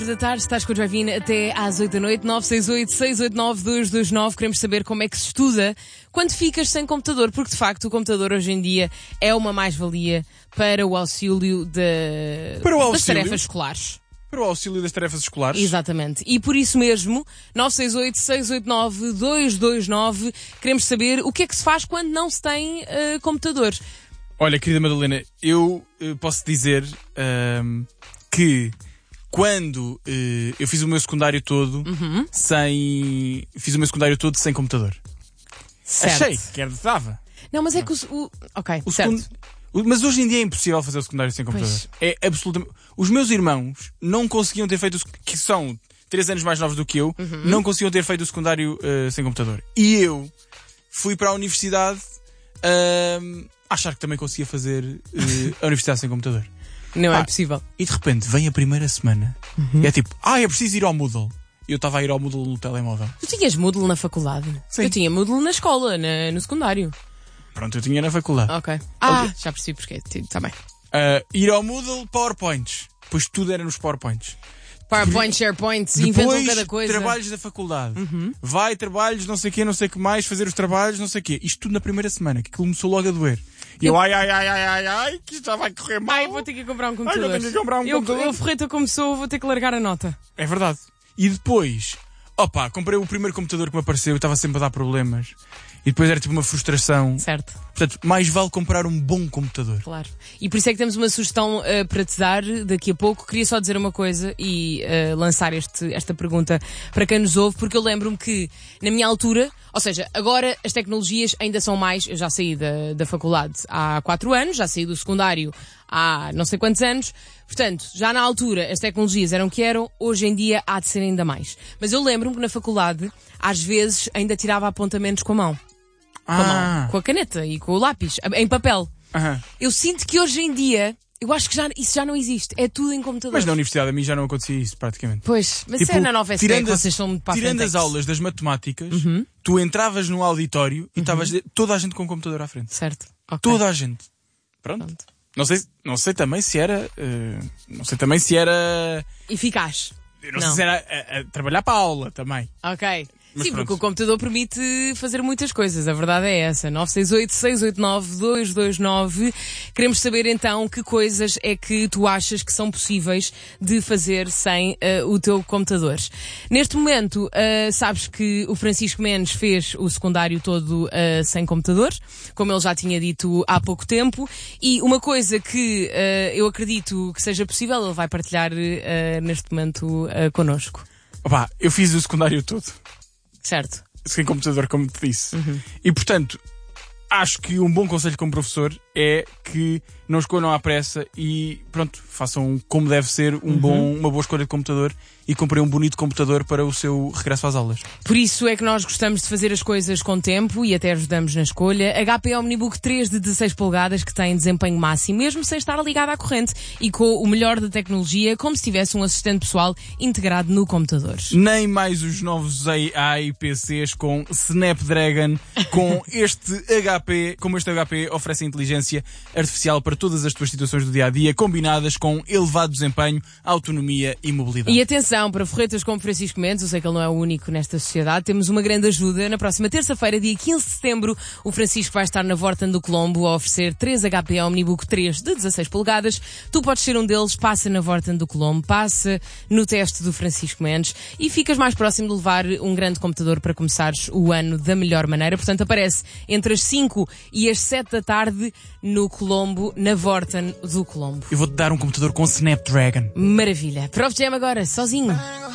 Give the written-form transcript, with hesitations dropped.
Da tarde, estás com o Joaquim até às 8 da noite, 968-689-229. Queremos saber como é que se estuda quando ficas sem computador, porque de facto o computador hoje em dia é uma mais-valia para o auxílio das tarefas escolares. Para o auxílio das tarefas escolares. Exatamente. E por isso mesmo, 968-689-229, queremos saber o que é que se faz quando não se tem computador. Olha, querida Madalena, eu posso dizer que quando eu fiz o meu secundário todo sem computador. Certo. Achei que dava. Não, mas é que ok, certo. Mas hoje em dia é impossível fazer o secundário sem computador. Pois. É absolutamente... Os meus irmãos não conseguiam ter feito que são 3 anos mais novos do que eu, não conseguiam ter feito o secundário sem computador. E eu fui para a universidade achar que também conseguia fazer a universidade sem computador. Não é possível. E de repente vem a primeira semana e é tipo, é preciso ir ao Moodle. E eu estava a ir ao Moodle no telemóvel. Tu tinhas Moodle na faculdade? Sim. Eu tinha Moodle na escola, no secundário. Pronto, eu tinha na faculdade. Ok. Já percebi porque. Está bem. Ir ao Moodle, PowerPoints. Pois tudo era nos PowerPoints. PowerPoint, SharePoint, inventam cada coisa. Trabalhos da faculdade. Vai, trabalhos, não sei o quê, não sei o que mais, fazer os trabalhos, não sei o quê. Isto tudo na primeira semana, que aquilo começou logo a doer. E eu, que isto já vai correr mal. Vou ter que comprar um computador. Eu tenho que comprar um computador. Eu ferreta começou, vou ter que largar a nota. É verdade. E depois, comprei o primeiro computador que me apareceu e estava sempre a dar problemas. E depois era tipo uma frustração. Certo. Portanto, mais vale comprar um bom computador. Claro. E por isso é que temos uma sugestão para te dar daqui a pouco. Queria só dizer uma coisa e lançar esta pergunta para quem nos ouve, porque eu lembro-me que na minha altura, ou seja, agora as tecnologias ainda são mais... Eu já saí da faculdade há 4 anos, já saí do secundário há não sei quantos anos. Portanto, já na altura as tecnologias eram o que eram, hoje em dia há de ser ainda mais. Mas eu lembro-me que na faculdade, às vezes, ainda tirava apontamentos com a mão. Com a caneta e com o lápis, em papel. Eu sinto que hoje em dia, eu acho que isso já não existe. É tudo em computador. Mas na universidade a mim já não acontecia isso, praticamente. Pois, mas tipo, é na nova STEC, vocês são muito para a frente. Tirando as aulas das matemáticas, tu entravas no auditório e estavas toda a gente com o computador à frente. Certo. Okay. Toda a gente. Pronto. Não sei também se era... eficaz. Eu não sei se era a trabalhar para a aula também. Ok. Mas sim, pronto. porque o computador permite fazer muitas coisas, a verdade é essa. 968-689-229. Queremos saber então que coisas é que tu achas que são possíveis de fazer sem o teu computador. Neste momento, sabes que o Francisco Mendes fez o secundário todo sem computador, como ele já tinha dito há pouco tempo, e uma coisa que eu acredito que seja possível, ele vai partilhar neste momento connosco. Eu fiz o secundário todo. Certo. Sem computador, como te disse. E, portanto, acho que um bom conselho como professor é que não escolham à pressa e, pronto, façam como deve ser uma boa escolha de computador e comprem um bonito computador para o seu regresso às aulas. Por isso é que nós gostamos de fazer as coisas com tempo e até ajudamos na escolha. HP Omnibook 3 de 16 polegadas que tem desempenho máximo, mesmo sem estar ligado à corrente e com o melhor da tecnologia, como se tivesse um assistente pessoal integrado no computador. Nem mais os novos AI PCs com Snapdragon, como este HP oferece inteligência artificial para todas as tuas situações do dia-a-dia, combinadas com elevado desempenho, autonomia e mobilidade. E atenção, para forretas como Francisco Mendes, eu sei que ele não é o único nesta sociedade, temos uma grande ajuda. Na próxima terça-feira, dia 15 de setembro, o Francisco vai estar na Vorten do Colombo a oferecer 3 HP Omnibook 3 de 16 polegadas. Tu podes ser um deles, passa na Vorten do Colombo, passa no teste do Francisco Mendes e ficas mais próximo de levar um grande computador para começares o ano da melhor maneira. Portanto, aparece entre as 5 e as 7 da tarde no Colombo, na Vorten do Colombo. Eu vou-te dar um computador com Snapdragon. Maravilha. Prof Jam agora, sozinho.